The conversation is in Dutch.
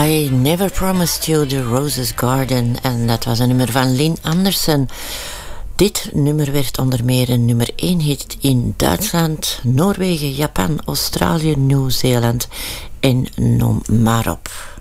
I Never Promised You the Roses Garden. En dat was een nummer van Lynn Anderson. Dit nummer werd onder meer een nummer 1 hit in Duitsland, Noorwegen, Japan, Australië, Nieuw-Zeeland en noem maar op.